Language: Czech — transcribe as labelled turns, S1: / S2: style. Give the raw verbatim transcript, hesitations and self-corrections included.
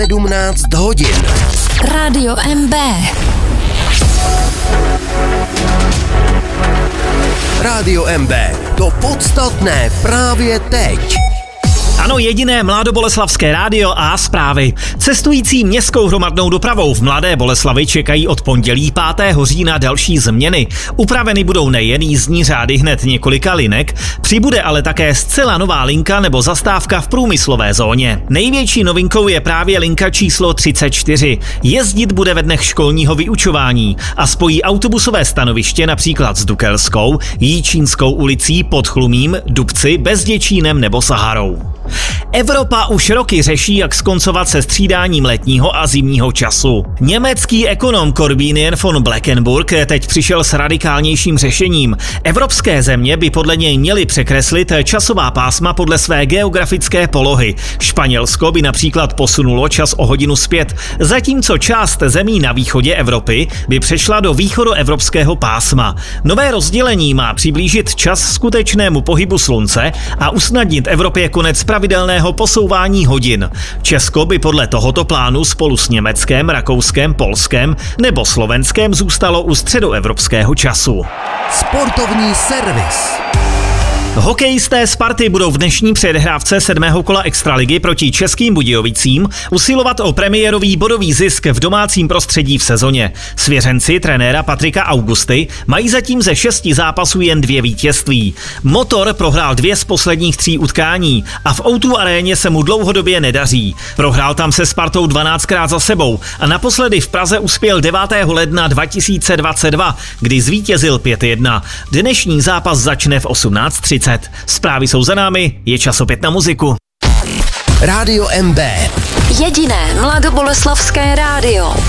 S1: sedmnáct hodin.
S2: Rádio M B.
S1: Rádio M B. To podstatné právě teď.
S3: Ano, jediné mladoboleslavské rádio a zprávy. Cestující městskou hromadnou dopravou v Mladé Boleslavi čekají od pondělí pátého října další změny. Upraveny budou nejen jízdní řády hned několika linek, přibude ale také zcela nová linka nebo zastávka v průmyslové zóně. Největší novinkou je právě linka číslo třicet čtyři. Jezdit bude ve dnech školního vyučování a spojí autobusové stanoviště například s Dukelskou, Jíčínskou ulicí, Podchlumím, Dubci, Bezděčínem nebo Saharou. Evropa už roky řeší, jak skoncovat se střídáním letního a zimního času. Německý ekonom Corbinian von Bleckenburg teď přišel s radikálnějším řešením. Evropské země by podle něj měly překreslit časová pásma podle své geografické polohy. Španělsko by například posunulo čas o hodinu zpět, zatímco část zemí na východě Evropy by přešla do východoevropského pásma. Nové rozdělení má přiblížit čas skutečnému pohybu slunce a usnadnit Evropě konec pravidelného posouvání hodin. Česko by podle tohoto plánu spolu s Německem, Rakouskem, Polskem nebo Slovenskem zůstalo u středoevropského času.
S1: Sportovní servis.
S3: Hokejisté Sparty budou v dnešní předhrávce sedmého kola extraligy proti Českým Budějovicím usilovat o premiérový bodový zisk v domácím prostředí v sezóně. Svěřenci trenéra Patrika Augusty mají zatím ze šesti zápasů jen dvě vítězství. Motor prohrál dvě z posledních tří utkání a v ó dva aréně se mu dlouhodobě nedaří. Prohrál tam se Spartou dvanáctkrát za sebou a naposledy v Praze uspěl devátého ledna dva tisíce dvacet dva, kdy zvítězil pět jedna. Dnešní zápas začne v osmnáct třicet. Zprávy jsou za námi, je čas opět na muziku.
S1: Rádio M B.
S2: Jediné mladoboleslavské rádio.